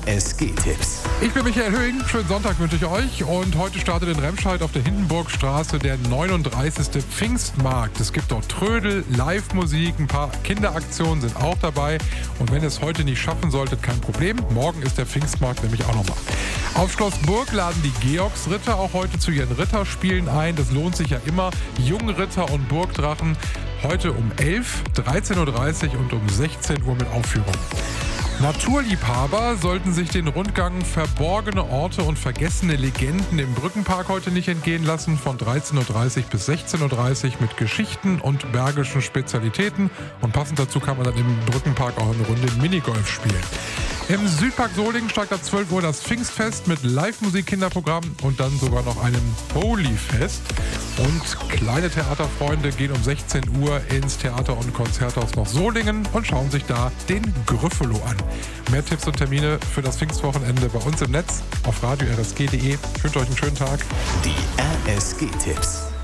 RSG-Tipps. Ich bin Michael Höhing, schönen Sonntag wünsche ich euch und heute startet in Remscheid auf der Hindenburgstraße der 39. Pfingstmarkt. Es gibt dort Trödel, Live-Musik, ein paar Kinderaktionen sind auch dabei und wenn ihr es heute nicht schaffen solltet, kein Problem, morgen ist der Pfingstmarkt nämlich auch nochmal. Auf Schloss Burg laden die Georgsritter auch heute zu ihren Ritterspielen ein, das lohnt sich ja immer. Jungritter und Burgdrachen heute um 11, 13.30 Uhr und um 16 Uhr mit Aufführung. Naturliebhaber sollten sich den Rundgang Verborgene Orte und vergessene Legenden im Brückenpark heute nicht entgehen lassen. Von 13.30 Uhr bis 16.30 Uhr mit Geschichten und bergischen Spezialitäten. Und passend dazu kann man dann im Brückenpark auch eine Runde Minigolf spielen. Im Südpark Solingen steigt ab 12 Uhr das Pfingstfest mit Live-Musik-Kinderprogramm und dann sogar noch einem Holy-Fest. Und kleine Theaterfreunde gehen um 16 Uhr ins Theater- und Konzerthaus nach Solingen und schauen sich da den Gryffalo an. Mehr Tipps und Termine für das Pfingstwochenende bei uns im Netz auf radio-rsg.de. Ich wünsche euch einen schönen Tag. Die RSG-Tipps.